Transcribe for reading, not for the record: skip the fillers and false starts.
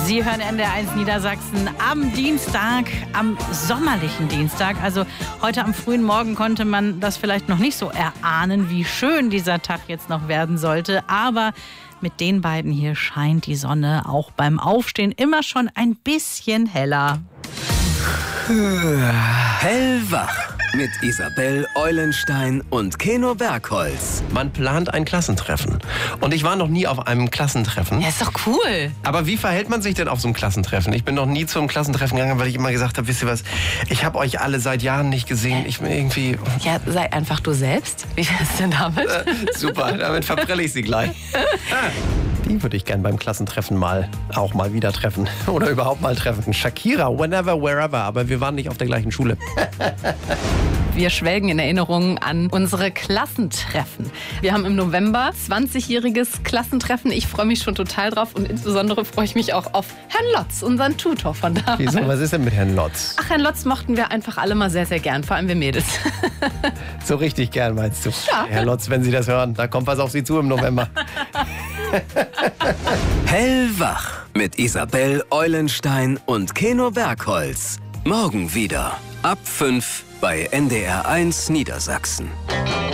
Sie hören NDR1 Niedersachsen am Dienstag, am sommerlichen Dienstag. Also heute am frühen Morgen konnte man das vielleicht noch nicht so erahnen, wie schön dieser Tag jetzt noch werden sollte. Aber mit den beiden hier scheint die Sonne auch beim Aufstehen immer schon ein bisschen heller. Hellwach mit Isabel Eulenstein und Keno Bergholz. Man plant ein Klassentreffen. Und ich war noch nie auf einem Klassentreffen. Ja, ist doch cool. Aber wie verhält man sich denn auf so einem Klassentreffen? Ich bin noch nie zu einem Klassentreffen gegangen, weil ich immer gesagt habe, wisst ihr was, ich habe euch alle seit Jahren nicht gesehen. Ich bin irgendwie... Ja, sei einfach du selbst. Wie wär's denn damit? Super, damit verprelle ich sie gleich. Die würde ich gern beim Klassentreffen auch mal wieder treffen. Oder überhaupt mal treffen. Shakira, whenever, wherever. Aber wir waren nicht auf der gleichen Schule. Wir schwelgen in Erinnerungen an unsere Klassentreffen. Wir haben im November 20-jähriges Klassentreffen. Ich freue mich schon total drauf und insbesondere freue ich mich auch auf Herrn Lotz, unseren Tutor von damals. Wieso? Was ist denn mit Herrn Lotz? Ach, Herrn Lotz mochten wir einfach alle mal sehr, sehr gern, vor allem wir Mädels. So richtig gern, meinst du? Ja. Herr Lotz, wenn Sie das hören, da kommt was auf Sie zu im November. Hellwach mit Isabel Eulenstein und Keno Bergholz. Morgen wieder ab 5 bei NDR1 Niedersachsen.